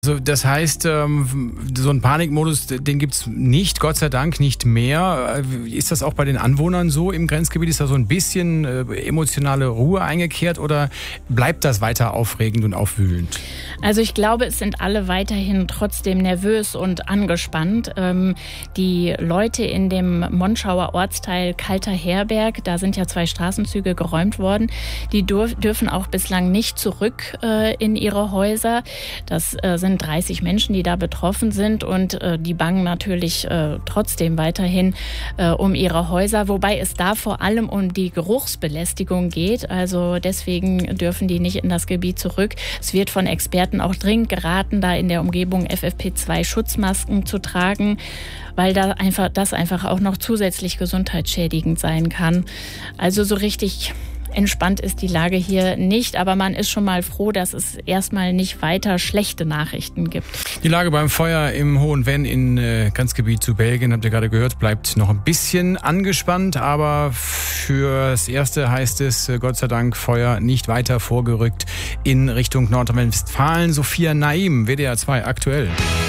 Also das heißt, so einen Panikmodus, den gibt's nicht, Gott sei Dank nicht mehr. Ist das auch bei den Anwohnern so im Grenzgebiet? Ist da so ein bisschen emotionale Ruhe eingekehrt oder bleibt das weiter aufregend und aufwühlend? Also ich glaube, es sind alle weiterhin trotzdem nervös und angespannt. Die Leute in dem Monschauer Ortsteil Kalter Herberg, da sind ja 2 Straßenzüge geräumt worden, die dürfen auch bislang nicht zurück in ihre Häuser. Das sind 30 Menschen, die da betroffen sind und die bangen natürlich trotzdem weiterhin um ihre Häuser, wobei es da vor allem um die Geruchsbelästigung geht. Also deswegen dürfen die nicht in das Gebiet zurück. Es wird von Experten auch dringend geraten, da in der Umgebung FFP2 Schutzmasken zu tragen, weil das einfach auch noch zusätzlich gesundheitsschädigend sein kann. Also so richtig entspannt ist die Lage hier nicht, aber man ist schon mal froh, dass es erstmal nicht weiter schlechte Nachrichten gibt. Die Lage beim Feuer im Hohen Venn in Grenzgebiet zu Belgien, habt ihr gerade gehört, bleibt noch ein bisschen angespannt, aber fürs Erste heißt es, Gott sei Dank, Feuer nicht weiter vorgerückt in Richtung Nordrhein-Westfalen. Sophia Naim, WDR 2 aktuell.